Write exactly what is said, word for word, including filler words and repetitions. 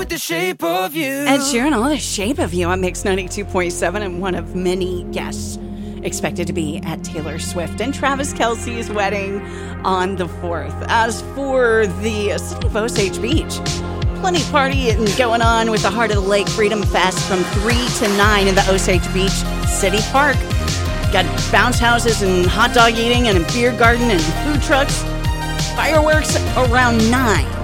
With the shape of you. Ed Sheeran, all the shape of you on Mix ninety-two point seven, and one of many guests expected to be at Taylor Swift and Travis Kelce's wedding on the fourth. As for the city of Osage Beach, plenty partying going on with the Heart of the Lake Freedom Fest from three to nine in the Osage Beach City Park. Got bounce houses and hot dog eating and a beer garden and food trucks. Fireworks around nine.